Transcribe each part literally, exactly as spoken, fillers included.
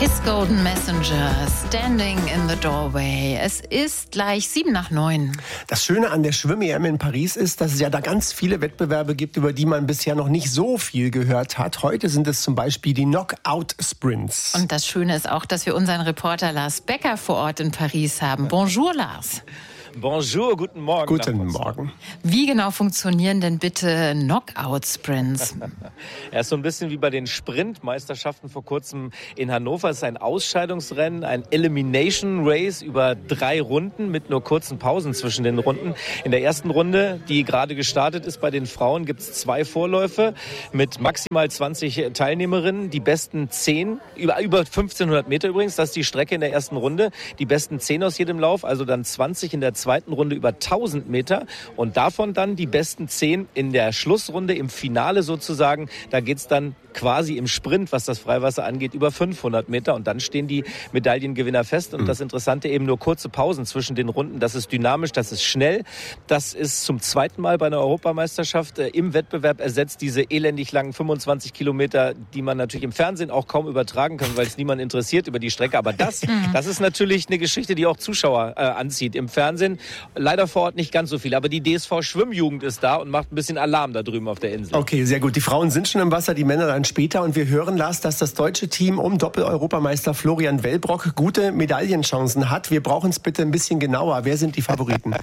His Golden Messenger, Standing in the Doorway. Es ist gleich sieben nach neun. Das Schöne an der Schwimm-E M in Paris ist, dass es ja da ganz viele Wettbewerbe gibt, über die man bisher noch nicht so viel gehört hat. Heute sind es zum Beispiel die Knockout-Sprints. Und das Schöne ist auch, dass wir unseren Reporter Lars Becker vor Ort in Paris haben. Bonjour, Lars. Bonjour, guten Morgen. Guten Morgen. Wie genau funktionieren denn bitte Knockout-Sprints? Ja, ist so ein bisschen wie bei den Sprintmeisterschaften vor kurzem in Hannover. Es ist ein Ausscheidungsrennen, ein Elimination Race über drei Runden mit nur kurzen Pausen zwischen den Runden. In der ersten Runde, die gerade gestartet ist bei den Frauen, gibt es zwei Vorläufe mit maximal zwanzig Teilnehmerinnen. Die besten zehn, über, über fünfzehnhundert Meter übrigens, das ist die Strecke in der ersten Runde. Die besten zehn aus jedem Lauf, also dann zwanzig in der zweiten Runde über tausend Meter und davon dann die besten zehn in der Schlussrunde, im Finale sozusagen. Da geht's dann quasi im Sprint, was das Freiwasser angeht, über fünfhundert Meter und dann stehen die Medaillengewinner fest. Und das Interessante eben nur kurze Pausen zwischen den Runden. Das ist dynamisch, das ist schnell. Das ist zum zweiten Mal bei einer Europameisterschaft äh, im Wettbewerb ersetzt diese elendig langen fünfundzwanzig Kilometer, die man natürlich im Fernsehen auch kaum übertragen kann, weil es niemand interessiert über die Strecke. Aber das, das ist natürlich eine Geschichte, die auch Zuschauer äh, anzieht. Im Fernsehen leider vor Ort nicht ganz so viel. Aber die D S V Schwimmjugend ist da und macht ein bisschen Alarm da drüben auf der Insel. Okay, sehr gut. Die Frauen sind schon im Wasser, die Männer dann später. Und wir hören, Lars, dass das deutsche Team um Doppel-Europameister Florian Wellbrock gute Medaillenchancen hat. Wir brauchen es bitte ein bisschen genauer. Wer sind die Favoriten?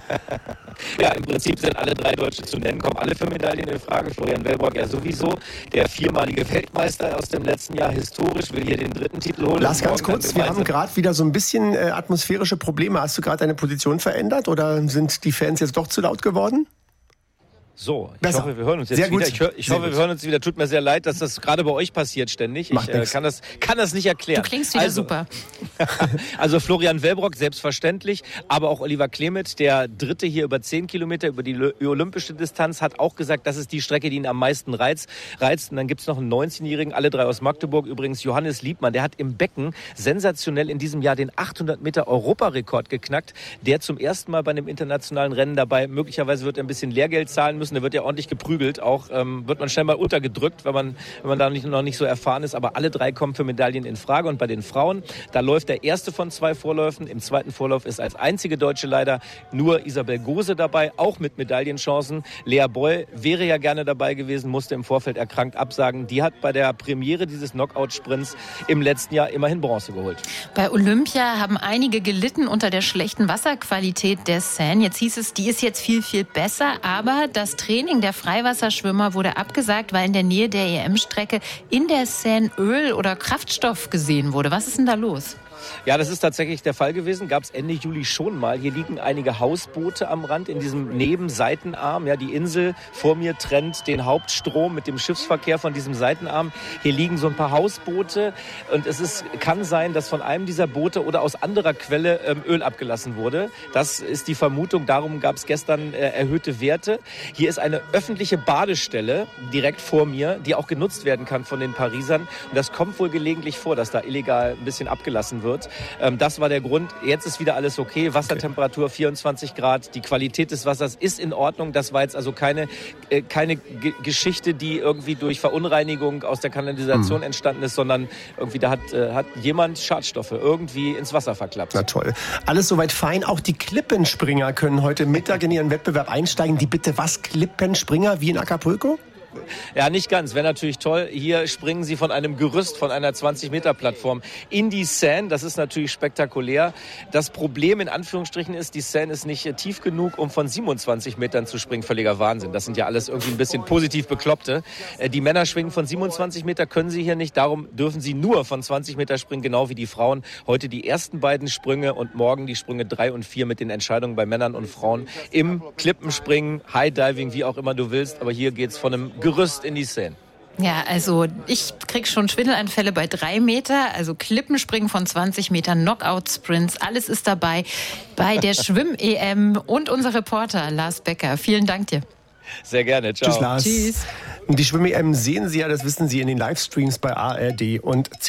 Ja, im Prinzip sind alle drei Deutsche zu nennen, kommen alle für Medaillen in Frage. Florian Wellbrock ja sowieso, der viermalige Weltmeister aus dem letzten Jahr, historisch, will hier den dritten Titel holen. Lars, ganz kurz, wir haben gerade wieder so ein bisschen äh, atmosphärische Probleme. Hast du gerade deine Position verändert oder sind die Fans jetzt doch zu laut geworden? So, ich Besser. hoffe, wir hören uns jetzt sehr wieder. Gut. Ich, hör, ich sehr hoffe, gut. wir hören uns wieder. Tut mir sehr leid, dass das gerade bei euch passiert ständig. Macht ich äh, kann, das, kann das nicht erklären. Du klingst wieder also, super. Also Florian Wellbrock, selbstverständlich, aber auch Oliver Klemet, der Dritte hier über zehn Kilometer, über die olympische Distanz, hat auch gesagt, das ist die Strecke, die ihn am meisten reizt. reizt. Und dann gibt es noch einen neunzehnjährigen, alle drei aus Magdeburg, übrigens Johannes Liebmann, der hat im Becken sensationell in diesem Jahr den achthundert Meter Europarekord geknackt, der zum ersten Mal bei einem internationalen Rennen dabei, möglicherweise wird er ein bisschen Lehrgeld zahlen müssen, der wird ja ordentlich geprügelt. Auch ähm, wird man schnell mal untergedrückt, wenn man, wenn man da nicht, noch nicht so erfahren ist. Aber alle drei kommen für Medaillen in Frage. Und bei den Frauen, da läuft der erste von zwei Vorläufen. Im zweiten Vorlauf ist als einzige Deutsche leider nur Isabel Gose dabei, auch mit Medaillenchancen. Lea Boll wäre ja gerne dabei gewesen, musste im Vorfeld erkrankt absagen. Die hat bei der Premiere dieses Knockout-Sprints im letzten Jahr immerhin Bronze geholt. Bei Olympia haben einige gelitten unter der schlechten Wasserqualität der Seine. Jetzt hieß es, die ist jetzt viel, viel besser. Aber das Training der Freiwasserschwimmer wurde abgesagt, weil in der Nähe der E M-Strecke in der Seine Öl oder Kraftstoff gesehen wurde. Was ist denn da los? Ja, das ist tatsächlich der Fall gewesen. Gab es Ende Juli schon mal. Hier liegen einige Hausboote am Rand in diesem Nebenseitenarm. Ja, die Insel vor mir trennt den Hauptstrom mit dem Schiffsverkehr von diesem Seitenarm. Hier liegen so ein paar Hausboote und es ist, kann sein, dass von einem dieser Boote oder aus anderer Quelle ähm, Öl abgelassen wurde. Das ist die Vermutung. Darum gab es gestern äh, erhöhte Werte. Hier ist eine öffentliche Badestelle direkt vor mir, die auch genutzt werden kann von den Parisern. Und das kommt wohl gelegentlich vor, dass da illegal ein bisschen abgelassen wird. Ähm, das war der Grund. Jetzt ist wieder alles okay. Wassertemperatur vierundzwanzig Grad. Die Qualität des Wassers ist in Ordnung. Das war jetzt also keine, äh, keine G- Geschichte, die irgendwie durch Verunreinigung aus der Kanalisation mhm. entstanden ist, sondern irgendwie da hat, äh, hat jemand Schadstoffe irgendwie ins Wasser verklappt. Na toll. Alles soweit fein. Auch die Klippenspringer können heute Mittag in ihren Wettbewerb einsteigen. Die bitte was? Klippenspringer wie in Acapulco? Ja, nicht ganz. Wäre natürlich toll. Hier springen sie von einem Gerüst, von einer zwanzig Meter Plattform in die Seine. Das ist natürlich spektakulär. Das Problem in Anführungsstrichen ist, die Seine ist nicht tief genug, um von siebenundzwanzig Metern zu springen. Völliger Wahnsinn. Das sind ja alles irgendwie ein bisschen positiv Bekloppte. Die Männer schwingen von siebenundzwanzig Meter, können sie hier nicht. Darum dürfen sie nur von zwanzig Meter springen, genau wie die Frauen. Heute die ersten beiden Sprünge und morgen die Sprünge drei und vier mit den Entscheidungen bei Männern und Frauen im Klippenspringen, High Diving, wie auch immer du willst. Aber hier geht's von einem Gerüst in die Seine. Ja, also ich krieg schon Schwindelanfälle bei drei Meter, also Klippenspringen von zwanzig Metern, Knockout-Sprints, alles ist dabei bei der Schwimm-E M und unser Reporter Lars Becker. Vielen Dank dir. Sehr gerne, ciao. Tschüss, Lars. Tschüss. Die Schwimm-E M sehen Sie ja, das wissen Sie, in den Livestreams bei A R D und Z